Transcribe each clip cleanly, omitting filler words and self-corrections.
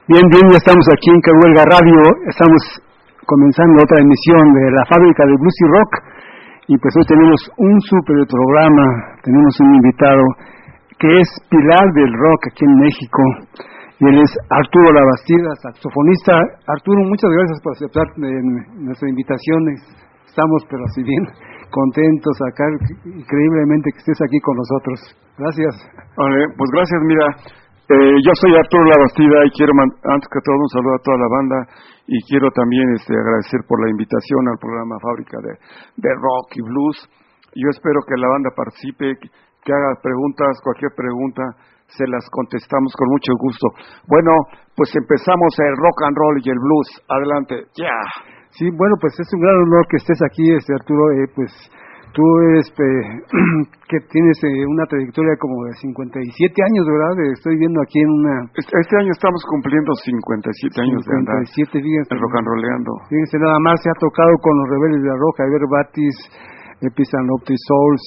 Bien, ya estamos aquí en Cahuelga Radio, estamos comenzando otra emisión de la fábrica de blues y rock, y pues hoy tenemos un super programa, tenemos un invitado que es pilar del rock aquí en México, y él es Arturo Labastida, saxofonista. Arturo, muchas gracias por aceptar nuestra invitación, estamos pero así bien contentos acá, increíblemente que estés aquí con nosotros. Gracias. Vale, pues gracias, mira. Yo soy Arturo Labastida y quiero, antes que todo, un saludo a toda la banda y quiero también agradecer por la invitación al programa Fábrica de Rock y Blues. Yo espero que la banda participe, que haga preguntas, cualquier pregunta, se las contestamos con mucho gusto. Bueno, pues empezamos el rock and roll y el blues. Adelante, ya. Yeah. Sí, bueno, pues es un gran honor que estés aquí, Arturo, pues... Tú que tienes una trayectoria como de 57 años, ¿verdad? Estoy viendo aquí en una... Este año estamos cumpliendo 57 años de andar rock and rolleando. Fíjense, nada más se ha tocado con los Rebeldes de la Roca, Ever Batis, Peace and Love to Souls,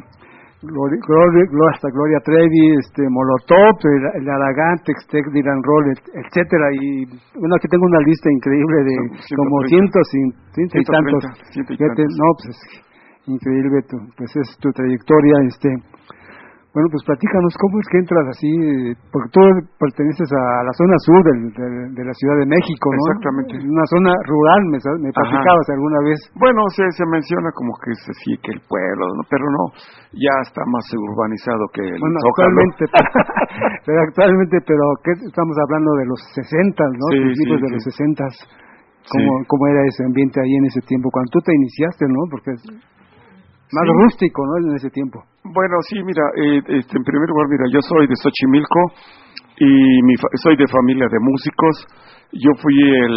hasta Gloria Trevi, Molotov, el Aragán, Tex-Tex, Dylan Roll, etcétera. Y bueno, aquí tengo una lista increíble de como 100 y tantos. No, pues increíble, pues es tu trayectoria. Bueno, pues platícanos cómo es que entras así, porque tú perteneces a la zona sur de la Ciudad de México, ¿no? Exactamente. Una zona rural, me platicabas alguna vez. Bueno, se menciona como que es así, que el pueblo, ¿no? Pero no, ya está más urbanizado que el Zócalo. Pero ¿qué estamos hablando de los 60, ¿no? Sí, principios de los 60. ¿Cómo era ese ambiente ahí en ese tiempo? Cuando tú te iniciaste, ¿no? Porque más rústico, ¿no? En ese tiempo. Bueno, sí, mira, en primer lugar, mira, yo soy de Xochimilco y soy de familia de músicos. Yo fui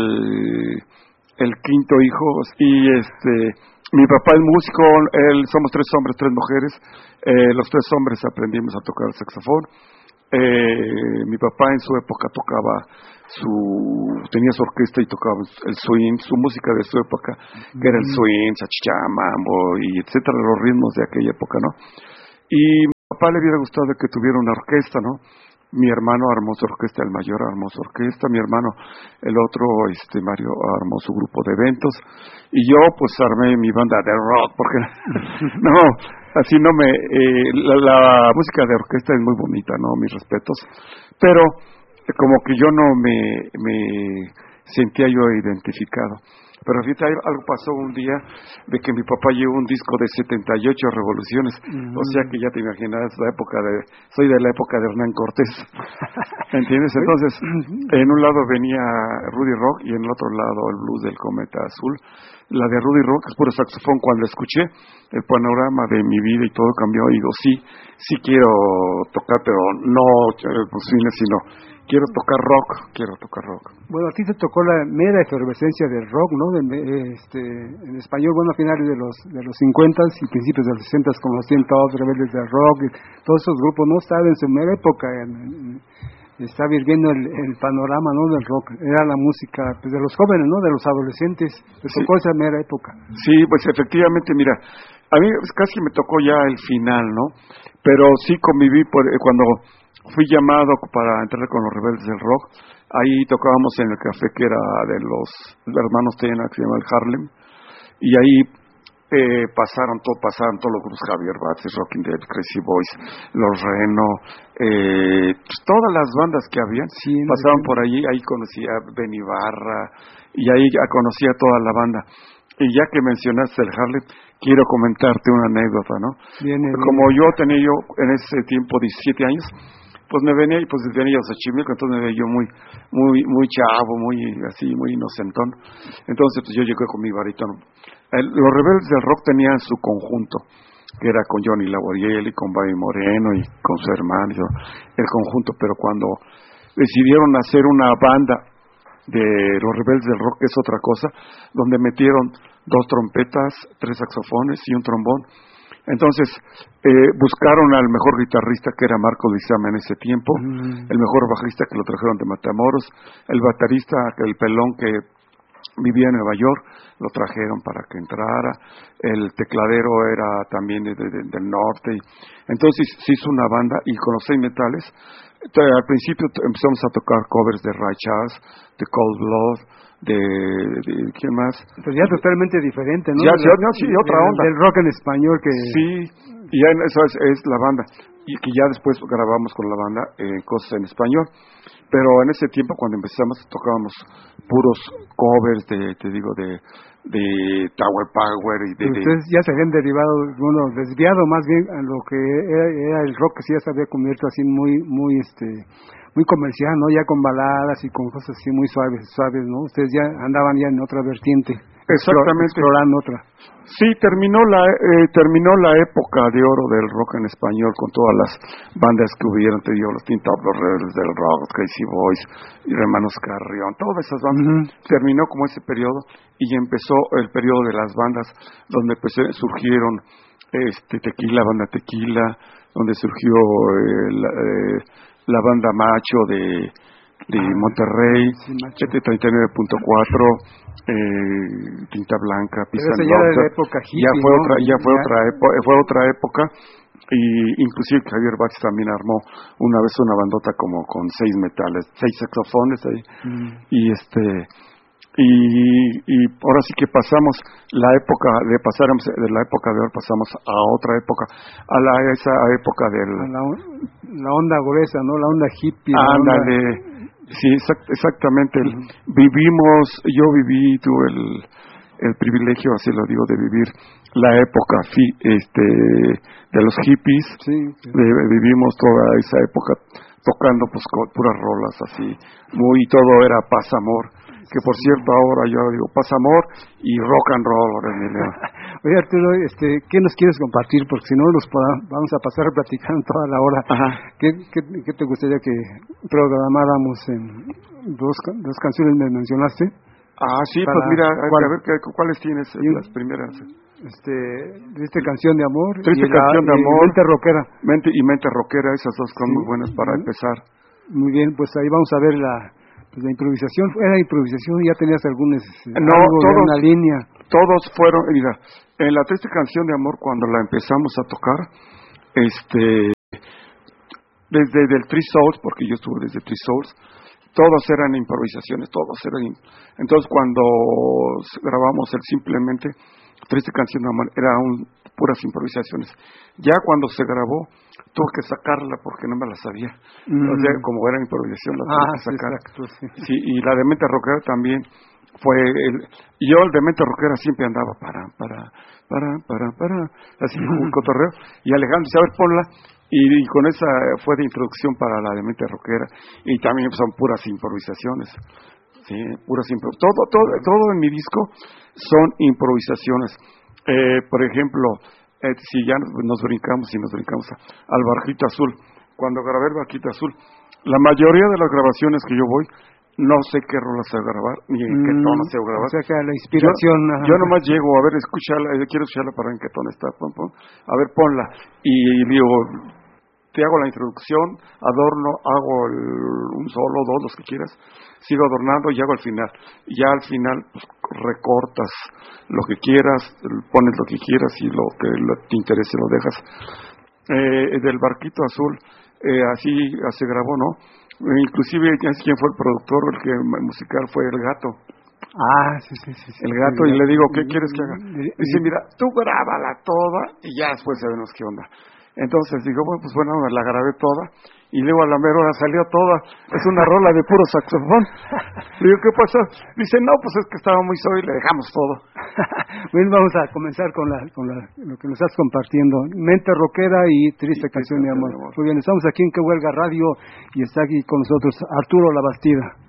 el quinto hijo y mi papá es músico. Somos 3 hombres, 3 mujeres. Los 3 hombres aprendimos a tocar el saxofón. Mi papá en su época tenía su orquesta y tocaba el swing, su música de su época, que era el swing, chachichá, mambo y etcétera, los ritmos de aquella época, ¿no? Y a mi papá le hubiera gustado que tuviera una orquesta, ¿no? Mi hermano armó su orquesta, el mayor armó su orquesta, mi hermano, el otro, Mario, armó su grupo de eventos, y yo pues armé mi banda de rock, porque no, así no la música de orquesta es muy bonita, ¿no? Mis respetos, pero como que yo no me sentía yo identificado. Pero fíjate, algo pasó un día de que mi papá llevó un disco de 78 revoluciones, o sea que ya te imaginas soy de la época de Hernán Cortés, ¿entiendes? Entonces, en un lado venía Rudy Rock y en el otro lado el blues del Cometa Azul. La de Rudy Rock es puro saxofón. Cuando la escuché, el panorama de mi vida y todo cambió, y digo, sí quiero tocar, pero no sino quiero tocar rock. Bueno, a ti te tocó la mera efervescencia del rock, ¿no? En español, bueno, a finales de los 50 y principios de los 60, como los Top, Rebeldes del Rock, todos esos grupos no estaban en su mera época, estaba viviendo el panorama, ¿no? Del rock. Era la música pues, de los jóvenes, ¿no? De los adolescentes. Te tocó esa mera época. Sí, pues efectivamente, mira, a mí casi me tocó ya el final, ¿no? Pero sí conviví cuando fui llamado para entrar con los Rebeldes del Rock. Ahí tocábamos en el café que era de los hermanos Tena, que se llama el Harlem, y ahí pasaron todos los grupos, Javier Bates, Rocking Dead, Crazy Boys, Los Reno, pues todas las bandas que habían, pasaron por allí. Ahí conocí a Ben Ibarra, y ahí conocí a toda la banda. Y ya que mencionaste el Harlem, quiero comentarte una anécdota, ¿no? Como yo tenía en ese tiempo 17 años, pues me venía a Xochimilco, entonces me veía yo muy chavo, muy inocentón. Entonces pues yo llegué con mi barítono. Los Rebeldes del Rock tenían su conjunto, que era con Johnny Laboriel y con Bobby Moreno y con su hermano, el conjunto. Pero cuando decidieron hacer una banda de los Rebeldes del Rock, que es otra cosa, donde metieron 2 trompetas, 3 saxofones y un trombón. Entonces buscaron al mejor guitarrista, que era Marco Lizama en ese tiempo, el mejor bajista, que lo trajeron de Matamoros, el baterista, el pelón que vivía en Nueva York, lo trajeron para que entrara, el tecladero era también del norte. Entonces se hizo una banda, y con los 6 metales Al principio empezamos a tocar covers de Ray Charles, de Cold Blood, de ¿quién más? Pues ya totalmente diferente, ¿no? Sí, otra onda. Del rock en español que... Sí, y ya eso es la banda. Y que ya después grabamos con la banda cosas en español. Pero en ese tiempo, cuando empezamos, tocábamos puros covers de Tower Power y de... Ustedes ya se habían derivado, bueno, desviado más bien a lo que era el rock, que sí ya se había convertido así muy comercial, ¿no? Ya con baladas y con cosas así muy suaves, ¿no? Ustedes ya andaban ya en otra vertiente. Exactamente. Explorando otra. Sí, terminó la época de oro del rock en español con todas las bandas que hubieron, te digo, los Teen Top, los Rebeldes del Rock, los Crazy Boys, y Hermanos Carrión, todas esas bandas. Terminó como ese periodo y empezó el periodo de las bandas donde pues surgieron Banda Tequila, donde surgió la banda Macho de Monterrey, 39.4, Tinta Blanca, Pizza ya era la época hippie, fue otra época. Y inclusive Javier Bax también armó una vez una bandota como con 6 metales, 6 saxofones ahí. Y ahora sí que pasamos de la época de oro, pasamos a otra época, esa época la onda gruesa, ¿no? La onda hippie. Ándale. Sí, exactamente. Tuve el privilegio, así lo digo, de vivir la época de los hippies. Sí. Vivimos toda esa época tocando pues con puras rolas así, todo era paz, amor. Que por cierto ahora yo digo paz, amor y rock and roll, Emilio. Oye, Arturo, ¿qué nos quieres compartir? Porque si no vamos a pasar platicando toda la hora. Ajá. ¿Qué te gustaría que programáramos en dos canciones me mencionaste? Sí, pues mira, a ver cuáles tienes las primeras. Triste canción de amor. Canción de amor. Mente rockera. Mente rockera, esas dos son muy buenas para empezar. Muy bien, pues ahí vamos a ver la improvisación. ¿Era improvisación? ¿Ya tenías algunos una línea? Todos fueron, mira, en la triste canción de amor, cuando la empezamos a tocar, desde el Three Souls, porque yo estuve desde Three Souls, todos eran improvisaciones, entonces cuando grabamos el simplemente triste canción de amor, puras improvisaciones. Ya cuando se grabó, tuve que sacarla porque no me la sabía. O sea, como era improvisación, la tuve que sacar. Sí, y la de mente rockera también fue yo el de mente rockera siempre andaba para así un cotorreo, y Alejandro dice, a ver, ponla, y con esa fue de introducción para la de mente rockera, y también son puras improvisaciones. Sí, puras todo en mi disco son improvisaciones. Por ejemplo, si ya nos brincamos al Barquito Azul, cuando grabé el Barquito Azul, la mayoría de las grabaciones que yo voy, no sé qué rolas se va a grabar, ni en qué tono se va a grabar. O sea que la inspiración... Yo nomás llego, a ver, quiero escucharla para ver en qué tono está, a ver, ponla, y digo, te hago la introducción, adorno, hago un solo, dos, los que quieras, sigo adornando y hago el final. Y ya al final pues, recortas lo que quieras, pones lo que quieras y lo que te interese lo dejas. Del Barquito Azul, así se grabó, ¿no? Inclusive, ¿quién fue el productor? El musical fue El Gato. Sí. El Gato, y le digo, ¿qué quieres que haga? Dice, mira, tú grábala toda y ya después sabemos qué onda. Entonces digo, bueno, la grabé toda, y luego a la mera hora salió toda, es una rola de puro saxofón. Le digo, ¿qué pasó? Dice, no, pues es que estaba muy solo y le dejamos todo. Bien, vamos a comenzar con lo que nos estás compartiendo, Mente Rockera y Triste Canción de Amor. Muy bien, estamos aquí en Que Huelga Radio, y está aquí con nosotros Arturo Labastida.